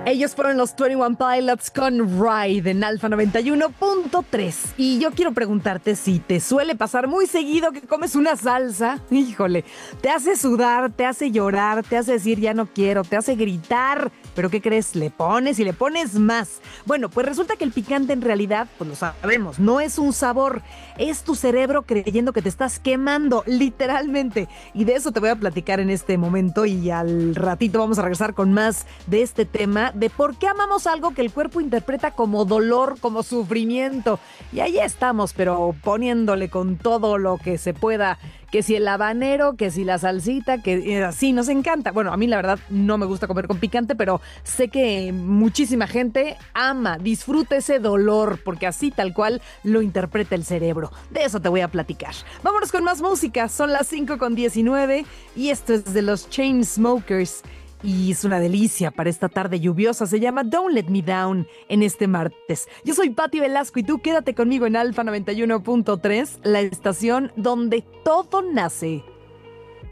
Ellos fueron los 21 Pilots con Ride en Alfa 91.3. Y yo quiero preguntarte si te suele pasar muy seguido que comes una salsa. Híjole, te hace sudar, te hace llorar, te hace decir ya no quiero, te hace gritar. ¿Pero qué crees? Le pones y le pones más. Bueno, pues resulta que el picante en realidad, pues lo sabemos, no es un sabor. Es tu cerebro creyendo que te estás quemando, literalmente. Y de eso te voy a platicar en este momento y al ratito vamos a regresar con más de este tema de por qué amamos algo que el cuerpo interpreta como dolor, como sufrimiento. Y ahí estamos, pero poniéndole con todo lo que se pueda, que si el habanero, que si la salsita, que así nos encanta. Bueno, a mí la verdad no me gusta comer con picante, pero sé que muchísima gente ama, disfruta ese dolor, porque así tal cual lo interpreta el cerebro. De eso te voy a platicar. Vámonos con más música, son las 5:19 y esto es de los Chainsmokers. Y es una delicia para esta tarde lluviosa. Se llama Don't Let Me Down en este martes. Yo soy Patti Velasco y tú quédate conmigo en Alfa 91.3, la estación donde todo nace.